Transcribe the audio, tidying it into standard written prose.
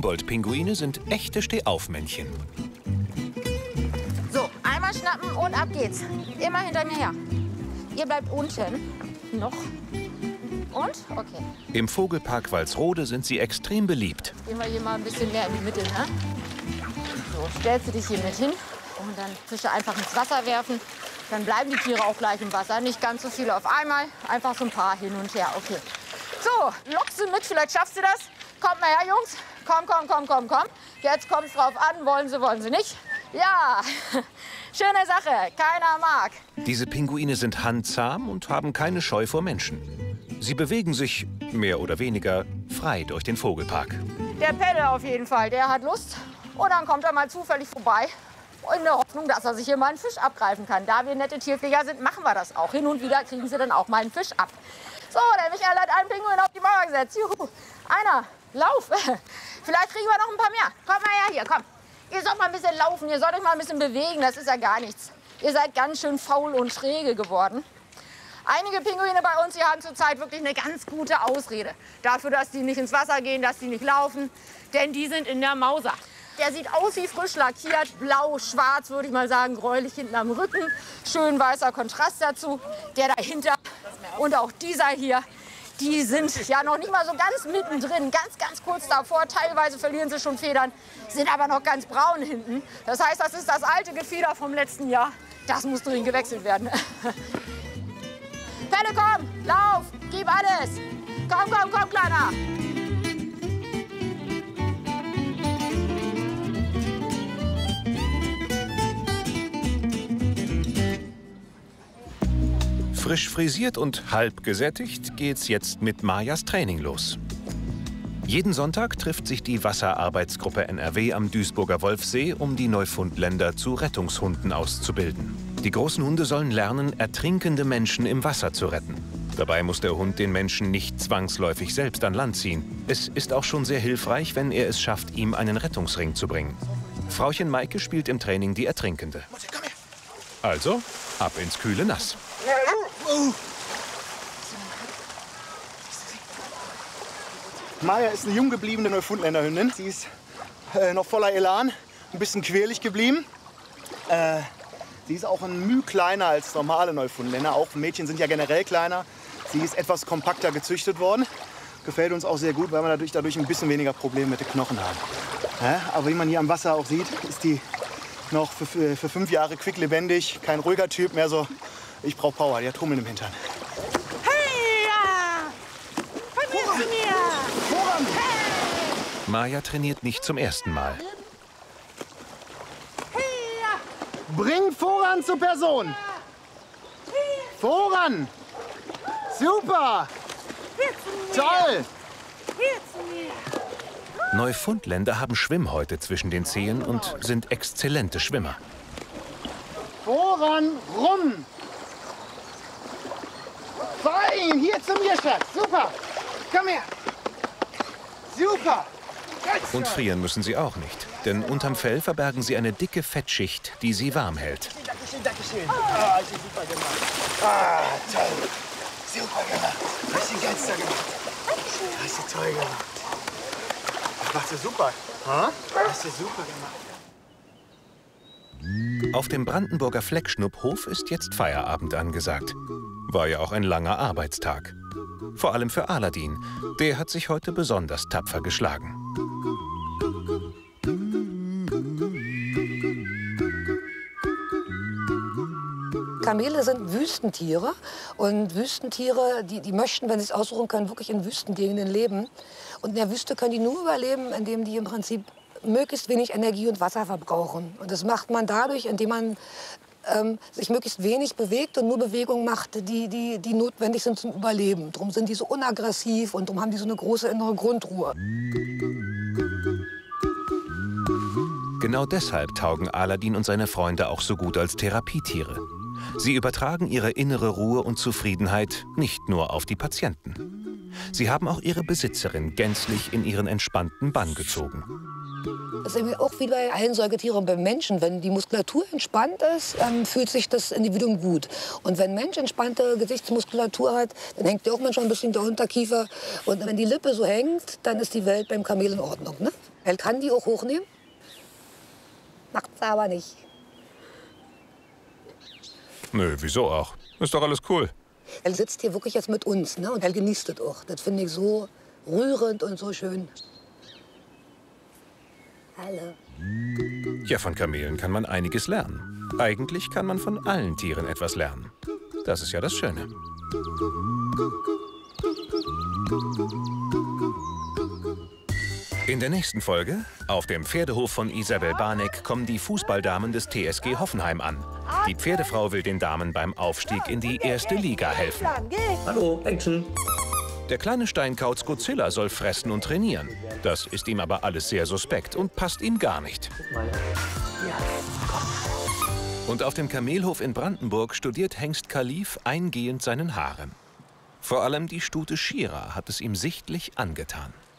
Humboldt-Pinguine sind echte Stehaufmännchen. So, einmal schnappen und ab geht's. Immer hinter mir her. Ihr bleibt unten. Noch. Und? Okay. Im Vogelpark Walsrode sind sie extrem beliebt. Gehen wir hier mal ein bisschen mehr in die Mitte, ne? So, stellst du dich hier mit hin und dann Fische einfach ins Wasser werfen. Dann bleiben die Tiere auch gleich im Wasser. Nicht ganz so viele auf einmal, einfach so ein paar hin und her. Okay. So, lockst du mit, vielleicht schaffst du das. Kommt mal her, Jungs. Komm, komm, komm, komm, komm. Jetzt kommt es drauf an, wollen sie nicht? Ja, schöne Sache, keiner mag. Diese Pinguine sind handzahm und haben keine Scheu vor Menschen. Sie bewegen sich, mehr oder weniger, frei durch den Vogelpark. Der Pelle auf jeden Fall, der hat Lust. Und dann kommt er mal zufällig vorbei. In der Hoffnung, dass er sich hier mal einen Fisch abgreifen kann. Da wir nette Tierpfleger sind, machen wir das auch. Hin und wieder kriegen sie dann auch mal einen Fisch ab. So, der Michael hat einen Pinguin auf die Mauer gesetzt. Juhu. Einer, lauf. Vielleicht kriegen wir noch ein paar mehr. Kommt mal her hier, komm. Ihr sollt mal ein bisschen laufen, ihr sollt euch mal ein bisschen bewegen. Das ist ja gar nichts. Ihr seid ganz schön faul und schräge geworden. Einige Pinguine bei uns, die haben zurzeit wirklich eine ganz gute Ausrede. Dafür, dass die nicht ins Wasser gehen, dass die nicht laufen. Denn die sind in der Mauser. Der sieht aus wie frisch lackiert, blau, schwarz, würde ich mal sagen, gräulich hinten am Rücken. Schön weißer Kontrast dazu. Der dahinter und auch dieser hier, die sind ja noch nicht mal so ganz mittendrin, ganz kurz davor. Teilweise verlieren sie schon Federn, sind aber noch ganz braun hinten. Das heißt, das ist das alte Gefieder vom letzten Jahr. Das muss dringend gewechselt werden. Pelle, komm, lauf, gib alles. Komm, komm, komm, Kleiner. Frisch frisiert und halb gesättigt geht's jetzt mit Majas Training los. Jeden Sonntag trifft sich die Wasserarbeitsgruppe NRW am Duisburger Wolfsee, um die Neufundländer zu Rettungshunden auszubilden. Die großen Hunde sollen lernen, ertrinkende Menschen im Wasser zu retten. Dabei muss der Hund den Menschen nicht zwangsläufig selbst an Land ziehen. Es ist auch schon sehr hilfreich, wenn er es schafft, ihm einen Rettungsring zu bringen. Frauchen Maike spielt im Training die Ertrinkende. Also, ab ins kühle Nass. Maja ist eine jung gebliebene Neufundländerhündin. Sie ist noch voller Elan, ein bisschen quirlig geblieben. Sie ist auch ein Müh kleiner als normale Neufundländer. Auch Mädchen sind ja generell kleiner. Sie ist etwas kompakter gezüchtet worden. Gefällt uns auch sehr gut, weil wir dadurch ein bisschen weniger Probleme mit den Knochen haben. Aber wie man hier am Wasser auch sieht, ist die noch für 5 Jahre quicklebendig. Kein ruhiger Typ mehr so. Ich brauche Power, die hat Hummeln im Hintern. Hey, ja! Komm hier zu mir! Voran! Hey! Maja trainiert nicht zum ersten Mal. Hey, ja! Bring Voran zur Person! Voran! Super! Hier zu mir! Toll! Hier zu mir! Neufundländer haben Schwimmhäute zwischen den Zehen und sind exzellente Schwimmer. Voran, rum! Fein! Hier zu mir, Schatz! Super! Komm her! Super! Und frieren müssen sie auch nicht, denn unterm Fell verbergen sie eine dicke Fettschicht, die sie warm hält. Dankeschön, Dankeschön. Ah, hast du super gemacht. Ah, toll. Super gemacht. Hast du ganz toll gemacht. Hast du toll gemacht. Das machst du super. Hast du super gemacht. Auf dem Brandenburger Fleckschnupphof ist jetzt Feierabend angesagt. War ja auch ein langer Arbeitstag. Vor allem für Aladin. Der hat sich heute besonders tapfer geschlagen. Kamele sind Wüstentiere. Und Wüstentiere, die möchten, wenn sie es aussuchen können, wirklich in Wüstengegenden leben. Und in der Wüste können die nur überleben, indem die im Prinzip möglichst wenig Energie und Wasser verbrauchen. Und das macht man dadurch, indem man sich möglichst wenig bewegt und nur Bewegungen macht, die notwendig sind zum Überleben. Darum sind die so unaggressiv und darum haben die so eine große innere Grundruhe. Genau deshalb taugen Aladin und seine Freunde auch so gut als Therapietiere. Sie übertragen ihre innere Ruhe und Zufriedenheit nicht nur auf die Patienten. Sie haben auch ihre Besitzerin gänzlich in ihren entspannten Bann gezogen. Das ist irgendwie auch wie bei allen Säugetieren beim Menschen. Wenn die Muskulatur entspannt ist, fühlt sich das Individuum gut. Und wenn ein Mensch entspannte Gesichtsmuskulatur hat, dann hängt der auch manchmal ein bisschen der Unterkiefer. Und wenn die Lippe so hängt, dann ist die Welt beim Kamel in Ordnung. Ne? Er kann die auch hochnehmen, macht's aber nicht. Nö, wieso auch? Ist doch alles cool. Er sitzt hier wirklich jetzt mit uns, ne? Und er genießt das auch. Das finde ich so rührend und so schön. Hallo. Ja, von Kamelen kann man einiges lernen. Eigentlich kann man von allen Tieren etwas lernen. Das ist ja das Schöne. In der nächsten Folge, auf dem Pferdehof von Isabel Barneck, kommen die Fußballdamen des TSG Hoffenheim an. Die Pferdefrau will den Damen beim Aufstieg in die erste Liga helfen. Hallo, Action. Der kleine Steinkauz Godzilla soll fressen und trainieren. Das ist ihm aber alles sehr suspekt und passt ihm gar nicht. Und auf dem Kamelhof in Brandenburg studiert Hengst Kalif eingehend seinen Harem. Vor allem die Stute Shira hat es ihm sichtlich angetan.